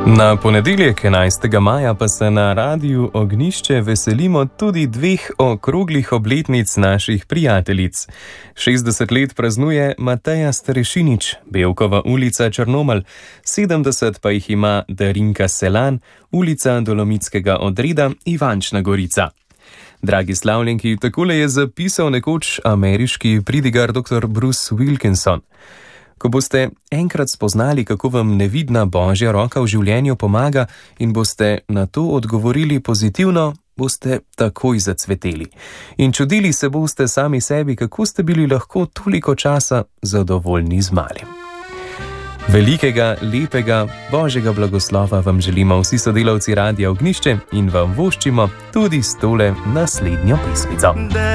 Na ponedeljek 11. maja pa se na Radiu Ognjišče veselimo tudi dveh okroglih obletnic naših prijateljic. 60 let praznuje Mateja Starešinič, Bevkova ulica Črnomelj, 70 pa jih ima Darinka Selan, ulica Dolomitskega odreda Ivančna Gorica. Dragi slavljenki, takole je zapisal nekoč ameriški pridigar dr. Bruce Wilkinson. Ko boste enkrat spoznali, kako vam nevidna božja roka v življenju pomaga in boste na to odgovorili pozitivno, boste takoj zacveteli. In čudili se boste sami sebi, kako ste bili lahko toliko časa zadovoljni z malim. Velikega, lepega, božjega blagoslova vam želimo vsi sodelavci Radia Ognjišče in vam voščimo tudi s tole naslednjo pesmico.